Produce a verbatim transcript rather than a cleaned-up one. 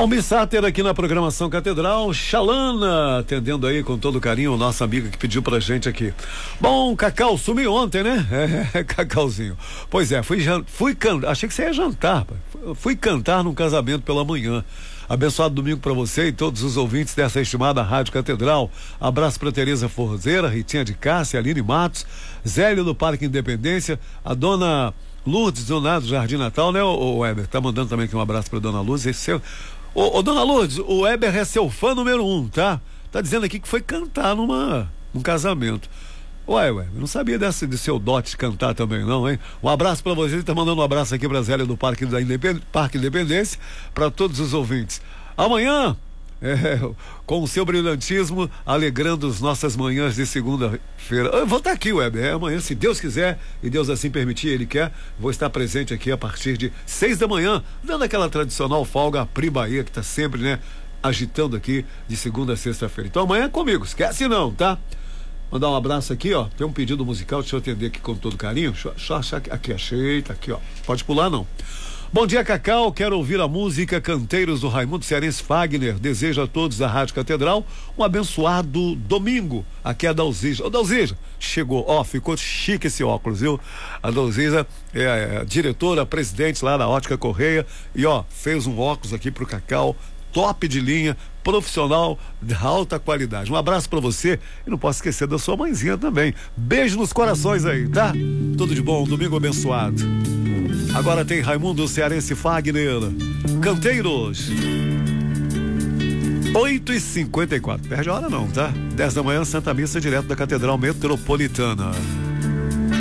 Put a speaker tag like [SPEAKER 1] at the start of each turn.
[SPEAKER 1] Almir Sater aqui na programação Catedral, Xalana, atendendo aí com todo carinho o nosso amigo que pediu pra gente aqui. Bom, Cacau, sumiu ontem, né? É, Cacauzinho. Pois é, fui, fui cantar, achei que você ia jantar, pai. Fui cantar num casamento pela manhã. Abençoado domingo pra você e todos os ouvintes dessa estimada Rádio Catedral. Abraço pra Tereza Forzeira, Ritinha de Cássia, Aline Matos, Zélio do Parque Independência, a dona Lourdes Donato Jardim Natal, né, o, o Weber? Tá mandando também aqui um abraço pra dona Lourdes. Esse seu... Ô, ô, dona Lourdes, o Weber é seu fã número um, tá? Tá dizendo aqui que foi cantar numa, num casamento. Ué, ué, eu não sabia desse, de seu dote de cantar também não, hein? Um abraço pra você, tá mandando um abraço aqui pra Zélia do Parque, da Independ... Parque Independência, pra todos os ouvintes. Amanhã, é, com o seu brilhantismo, alegrando as nossas manhãs de segunda-feira. Eu vou estar aqui, Weber, é, amanhã, se Deus quiser, e Deus assim permitir, Ele quer, vou estar presente aqui a partir de seis da manhã, dando aquela tradicional folga a Pri Bahia, que tá sempre, né, agitando aqui de segunda a sexta-feira. Então amanhã é comigo, esquece não, tá? Mandar um abraço aqui, ó. Tem um pedido musical, deixa eu atender aqui com todo carinho. Deixa eu, deixa eu achar aqui, aqui, achei, tá aqui, ó. Pode pular, não. Bom dia, Cacau. Quero ouvir a música Canteiros do Raimundo Cearense Fagner. Desejo a todos da Rádio Catedral um abençoado domingo. Aqui é a Dalzija. Ô, Dalzija, chegou, ó, ficou chique esse óculos, viu? A Dalzija é, é diretora, presidente lá da Ótica Correia. E, ó, fez um óculos aqui pro Cacau. Top de linha, profissional de alta qualidade. Um abraço pra você e não posso esquecer da sua mãezinha também. Beijo nos corações aí, tá? Tudo de bom, domingo abençoado. Agora tem Raimundo Cearense Fagner, Canteiros. oito e cinquenta e quatro. Perde a hora não, tá? dez da manhã, Santa Missa, direto da Catedral Metropolitana.